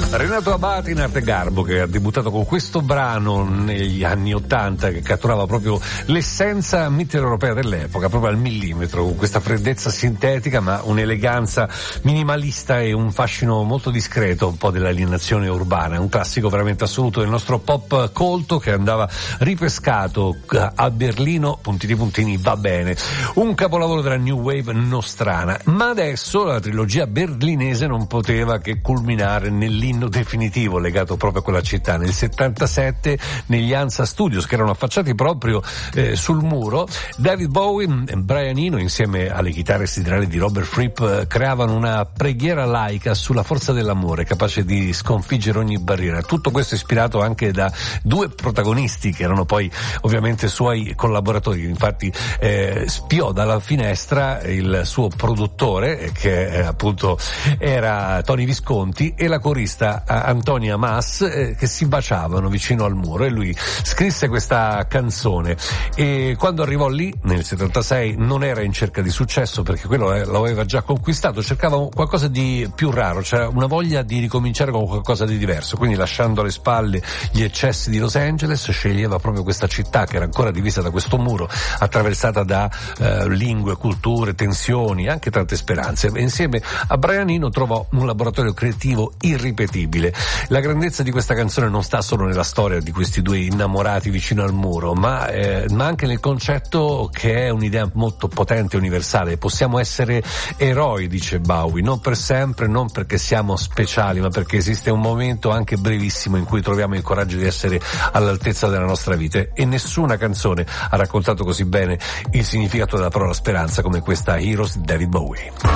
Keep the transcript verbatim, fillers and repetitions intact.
Renato Abate in arte Garbo, che ha debuttato con questo brano negli anni ottanta, che catturava proprio l'essenza mitteleuropea dell'epoca, proprio al millimetro, con questa freddezza sintetica ma un'eleganza minimalista e un fascino molto discreto, un po' dell'alienazione urbana. Un classico veramente assoluto del nostro pop colto che andava ripescato a Berlino, puntini puntini, va bene. Un capolavoro della New Wave nostrana, ma adesso la trilogia berlinese non poteva che culminare nell'inno definitivo legato proprio a quella città. Nel settantasette negli Hansa Studios, che erano affacciati proprio eh, sul muro, David Bowie e Brian Eno, insieme alle chitarre siderali di Robert Fripp, eh, creavano una preghiera laica sulla forza dell'amore, capace di sconfiggere ogni barriera. Tutto questo ispirato anche da due protagonisti che erano poi ovviamente suoi collaboratori. Infatti eh, spiò dalla finestra il suo produttore, che eh, appunto era Tony Visconti, e la corista Antonia Mas, eh, che si baciavano vicino al muro, e lui scrisse questa canzone. E quando arrivò lì nel settantasei non era in cerca di successo, perché quello eh, lo aveva già conquistato, cercava qualcosa di più raro, cioè una voglia di ricominciare con qualcosa di diverso. Quindi, lasciando alle spalle gli eccessi di Los Angeles, sceglieva proprio questa città che era ancora divisa da questo muro, attraversata da eh, lingue, culture, tensioni, anche tante speranze. E insieme a Brian Eno trovò un laboratorio creativo irripetibile. La grandezza di questa canzone non sta solo nella storia di questi due innamorati vicino al muro, ma, eh, ma anche nel concetto che è un'idea molto potente e universale. Possiamo essere eroi, dice Bowie, non per sempre, non perché siamo speciali, ma perché esiste un momento anche brevissimo in cui troviamo il coraggio di essere all'altezza della nostra vita. E nessuna canzone ha raccontato così bene il significato della parola speranza come questa Heroes di David Bowie.